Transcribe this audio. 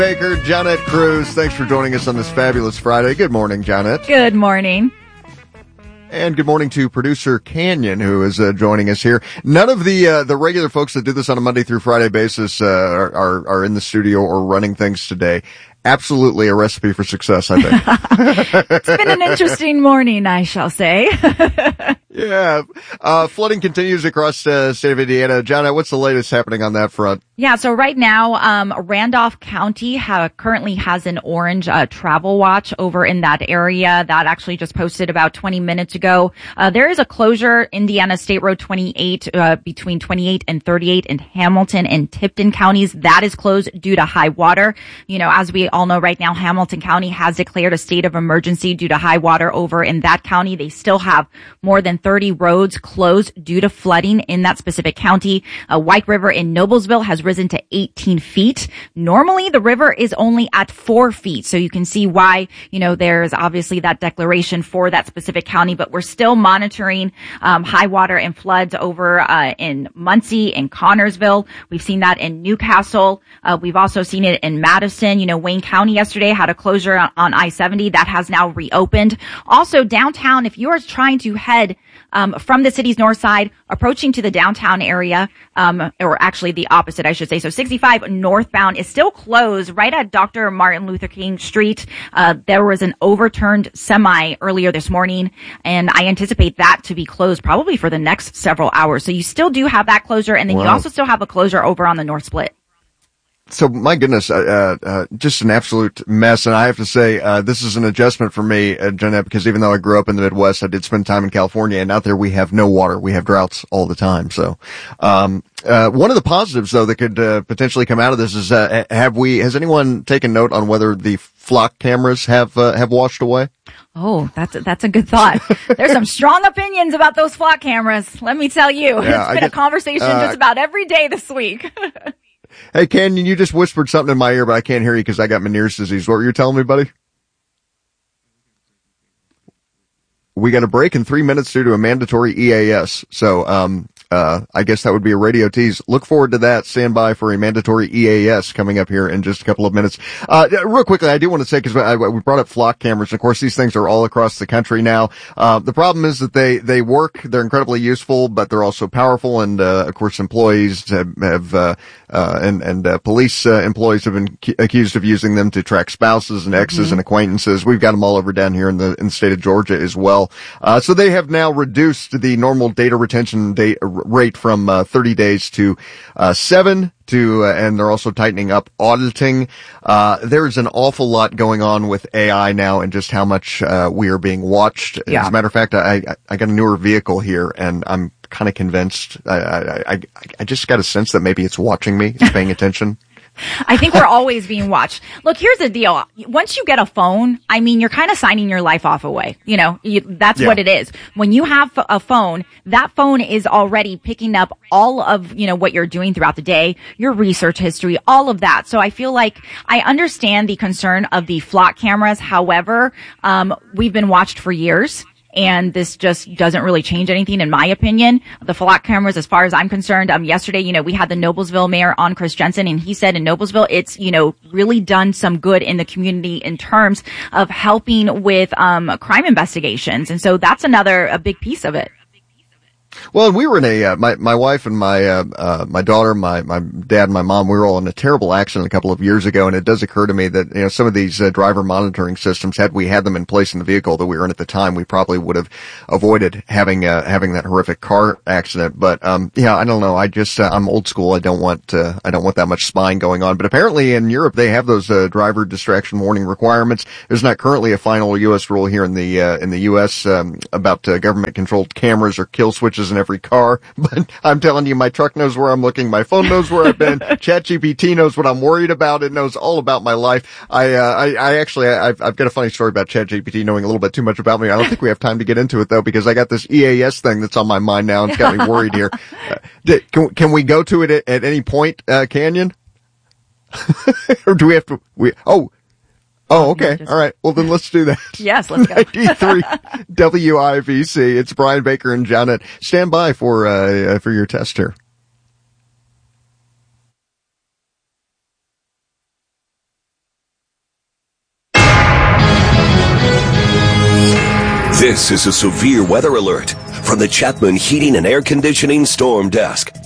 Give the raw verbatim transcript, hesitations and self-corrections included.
Baker, Johnette Cruz, thanks for joining us on this fabulous Friday. Good morning, Johnette. Good morning. And good morning to producer Canyon, who is uh, joining us here. None of the uh, the regular folks that do this on a Monday through Friday basis uh, are, are are in the studio or running things today. Absolutely a recipe for success, I think. It's been an interesting morning, I shall say. Yeah. Uh, flooding continues across the uh, state of Indiana. Johnette, what's the latest happening on that front? Yeah, so right now, um, Randolph County ha- currently has an orange uh, travel watch over in that area. That actually just posted about twenty minutes ago. Uh, there is a closure, Indiana State Road twenty-eight, uh, between twenty-eight and thirty-eight in Hamilton and Tipton counties. That is closed due to high water. You know, as we all know right now, Hamilton County has declared a state of emergency due to high water over in that county. They still have more than thirty roads closed due to flooding in that specific county. Uh, White River in Noblesville has risen to eighteen feet. Normally, the river is only at four feet. So you can see why, you know, there's obviously that declaration for that specific county, but we're still monitoring um, high water and floods over uh, in Muncie and Connorsville. We've seen that in Newcastle. Uh, we've also seen it in Madison. You know, Wayne County yesterday had a closure on, on I seventy that has now reopened. Also downtown, if you are trying to head um, from the city's north side, approaching to the downtown area, um, or actually the opposite, I should say. So sixty-five northbound is still closed right at Doctor Martin Luther King Street. Uh, there was an overturned semi earlier this morning, and I anticipate that to be closed probably for the next several hours. So you still do have that closure, and then wow. you also still have a closure over on the North Split. So, my goodness, uh, uh, just an absolute mess. And I have to say, uh, this is an adjustment for me, uh, Johnette, because even though I grew up in the Midwest, I did spend time in California, and out there we have no water. We have droughts all the time. So, um, uh, one of the positives, though, that could, uh, potentially come out of this is, uh, have we, has anyone taken note on whether the flock cameras have, uh, have washed away? Oh, that's a, that's a good thought. There's some strong opinions about those flock cameras. Let me tell you, yeah, it's I been get, a conversation uh, just about every day this week. Hey, Canyon, you just whispered something in my ear, but I can't hear you because I got Meniere's disease. What were you telling me, buddy? We got a break in three minutes due to a mandatory E A S. So, um, uh, I guess that would be a radio tease. Look forward to that. Stand by for a mandatory E A S coming up here in just a couple of minutes. Uh, real quickly, I do want to say, because we brought up flock cameras. Of course, these things are all across the country now. Uh, the problem is that they, they work. They're incredibly useful, but they're also powerful. And, uh, of course, employees have, have uh, uh, and, and, uh, police, uh, employees have been cu- accused of using them to track spouses and exes mm-hmm. and acquaintances. We've got them all over down here in the, in the state of Georgia as well. Uh, so they have now reduced the normal data retention date rate from uh, thirty days to uh, seven to, uh, and they're also tightening up auditing. Uh, there's an awful lot going on with A I now and just how much uh, we are being watched. Yeah. As a matter of fact, I, I, I got a newer vehicle here, and I'm kind of convinced. I, I, I, I just got a sense that maybe it's watching me, it's paying attention. I think we're always being watched. Look, here's the deal. Once you get a phone, I mean, you're kind of signing your life off away. You know, you, that's yeah. what it is. When you have a phone, that phone is already picking up all of, you know, what you're doing throughout the day, your research history, all of that. So I feel like I understand the concern of the flock cameras. However, um, we've been watched for years. And this just doesn't really change anything, in my opinion. The flock cameras, as far as I'm concerned, um, yesterday, you know, we had the Noblesville mayor on, Chris Jensen, and he said in Noblesville, it's, you know, really done some good in the community in terms of helping with, um, crime investigations. And so that's another, a big piece of it. Well, and we were in a, uh, my, my wife and my, uh, uh, my daughter, my, my dad and my mom, we were all in a terrible accident a couple of years ago. And it does occur to me that, you know, some of these uh, driver monitoring systems, had we had them in place in the vehicle that we were in at the time, we probably would have avoided having, uh, having that horrific car accident. But, um, yeah, I don't know. I just, uh, I'm old school. I don't want, uh, I don't want that much spying going on. But apparently in Europe, they have those, uh, driver distraction warning requirements. There's not currently a final U S rule here in the, uh, in the U S, um, about, uh, government controlled cameras or kill switches in every car, but I'm telling you, my truck knows where I'm looking, my phone knows where I've been, ChatGPT knows what I'm worried about, it knows all about my life. I, uh, I, I actually, I've, I've got a funny story about ChatGPT knowing a little bit too much about me. I don't think we have time to get into it though, because I got this E A S thing that's on my mind now and it's got me worried here. Uh, can, can we go to it at, at any point, uh, Canyon? Or do we have to, we, oh, Oh, okay. All right. Well, then let's do that. Yes, let's go. ninety-three W I B C. It's Brian Baker and Johnette. Stand by for, uh, for your test here. This is a severe weather alert from the Chapman Heating and Air Conditioning Storm Desk.